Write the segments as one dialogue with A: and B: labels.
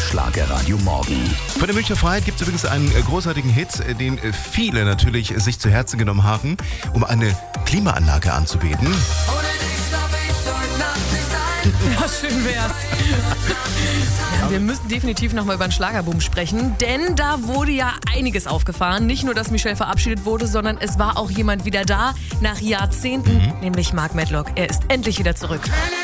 A: Schlagerradio Morgen.
B: Von der Münchner Freiheit gibt es übrigens einen großartigen Hit, den viele natürlich sich zu Herzen genommen haben, um eine Klimaanlage anzubeten.
C: Ja, schön wär's. Ja, wir müssen definitiv nochmal über den Schlagerboom sprechen, denn da wurde ja einiges aufgefahren. Nicht nur, dass Michelle verabschiedet wurde, sondern es war auch jemand wieder da, nach Jahrzehnten, nämlich Mark Medlock. Er ist endlich wieder zurück.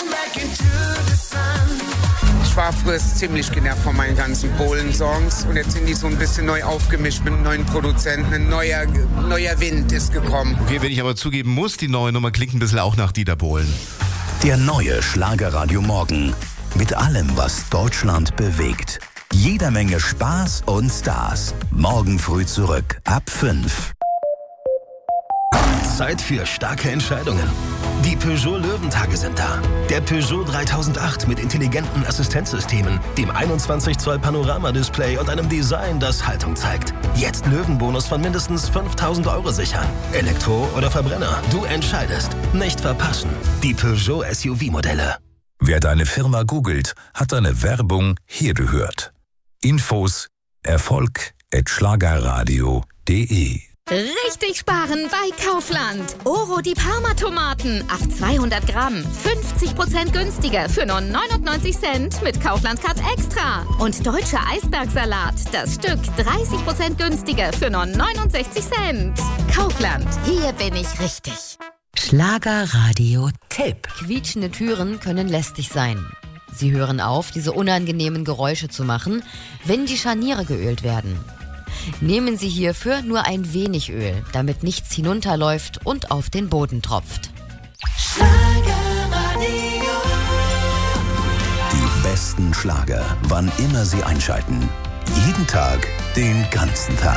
D: Ich war früher ziemlich genervt von meinen ganzen Bohlen-Songs und jetzt sind die so ein bisschen neu aufgemischt mit einem neuen Produzenten. Ein neuer Wind ist gekommen.
B: Okay, wenn ich aber zugeben muss, die neue Nummer klingt ein bisschen auch nach Dieter Bohlen.
A: Der neue Schlagerradio Morgen. Mit allem, was Deutschland bewegt. Jeder Menge Spaß und Stars. Morgen früh zurück, ab 5.
E: Zeit für starke Entscheidungen. Die Peugeot Löwentage sind da. Der Peugeot 3008 mit intelligenten Assistenzsystemen, dem 21 Zoll Panoramadisplay und einem Design, das Haltung zeigt. Jetzt Löwenbonus von mindestens 5.000 € sichern. Elektro oder Verbrenner, du entscheidest. Nicht verpassen. Die Peugeot SUV-Modelle.
F: Wer deine Firma googelt, hat deine Werbung hier gehört. Infos erfolg@schlagerradio.de.
G: Richtig sparen bei Kaufland. Oro die Parma-Tomaten auf 200 Gramm. 50% günstiger für nur 99 Cent mit Kaufland Card Extra. Und deutscher Eisbergsalat. Das Stück 30% günstiger für nur 69 Cent. Kaufland. Hier bin ich richtig.
H: Schlagerradio-Tipp. Quietschende Türen können lästig sein. Sie hören auf, diese unangenehmen Geräusche zu machen, wenn die Scharniere geölt werden. Nehmen Sie hierfür nur ein wenig Öl, damit nichts hinunterläuft und auf den Boden tropft.
A: Die besten Schlager, wann immer Sie einschalten. Jeden Tag, den ganzen Tag.